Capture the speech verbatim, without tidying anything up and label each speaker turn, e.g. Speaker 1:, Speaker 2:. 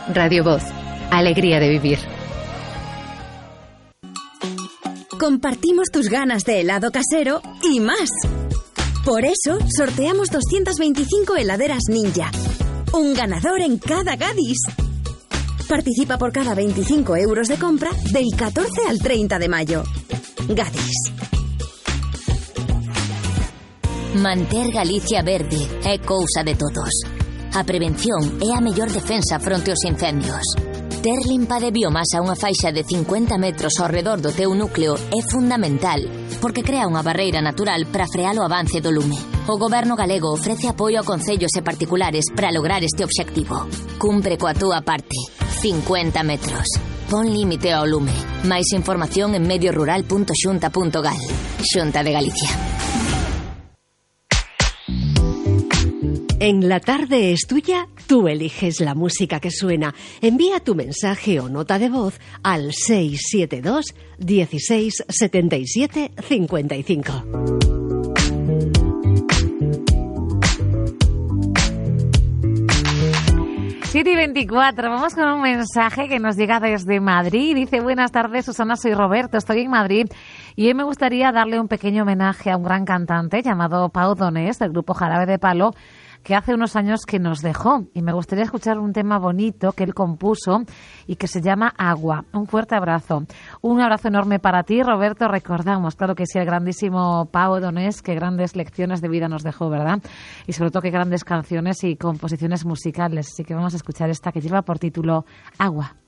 Speaker 1: Radio Voz, alegría de vivir.
Speaker 2: Compartimos tus ganas de helado casero y más. Por eso, sorteamos doscientas veinticinco heladeras Ninja. Un ganador en cada Gadis. Participa por cada veinticinco euros de compra del catorce al treinta de mayo. Gadis.
Speaker 3: Manter Galicia verde é cousa de todos. A prevención é a mellor defensa fronte aos incendios. Ter limpa de biomasa unha faixa de cincuenta metros ao redor do teu núcleo é fundamental, porque crea unha barreira natural para frear o avance do lume. O Goberno galego ofrece apoio a concellos e particulares para lograr este obxectivo. Cumpre coa túa parte. cincuenta metros. Pon límite ao lume. Máis información en mediorural punto xunta punto gal. Xunta de Galicia.
Speaker 4: En La Tarde es Tuya, tú eliges la música que suena. Envía tu mensaje o nota de voz al seis siete dos, dieciséis, setenta y siete, cincuenta y cinco.
Speaker 5: siete y veinticuatro, vamos con un mensaje que nos llega desde Madrid. Dice: buenas tardes, Susana, soy Roberto, estoy en Madrid y hoy me gustaría darle un pequeño homenaje a un gran cantante llamado Pau Donés, del grupo Jarabe de Palo, que hace unos años que nos dejó, y me gustaría escuchar un tema bonito que él compuso y que se llama Agua. Un fuerte abrazo. Un abrazo enorme para ti, Roberto. Recordamos, claro que sí, el grandísimo Pau Donés, que grandes lecciones de vida nos dejó, ¿verdad? Y sobre todo que grandes canciones y composiciones musicales. Así que vamos a escuchar esta que lleva por título Agua.